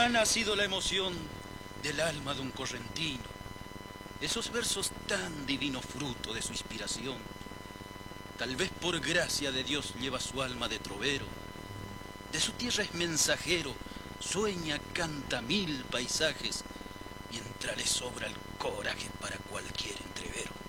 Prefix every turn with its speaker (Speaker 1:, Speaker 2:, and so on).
Speaker 1: nacido la emoción del alma de un correntino. Esos versos tan divino fruto de su inspiración. Tal vez por gracia de Dios lleva su alma de trovero. De su tierra es mensajero, sueña, canta mil paisajes, mientras le sobra el coraje para cualquier entrevero.